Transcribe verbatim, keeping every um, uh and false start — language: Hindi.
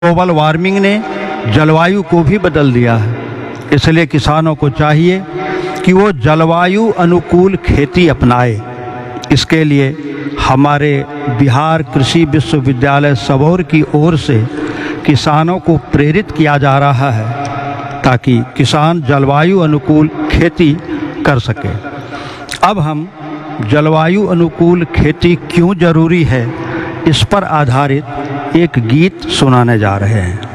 ग्लोबल वार्मिंग ने जलवायु को भी बदल दिया है। इसलिए किसानों को चाहिए कि वो जलवायु अनुकूल खेती अपनाए। इसके लिए हमारे बिहार कृषि विश्वविद्यालय सबौर की ओर से किसानों को प्रेरित किया जा रहा है ताकि किसान जलवायु अनुकूल खेती कर सके। अब हम जलवायु अनुकूल खेती क्यों जरूरी है, इस पर आधारित एक गीत सुनाने जा रहे हैं।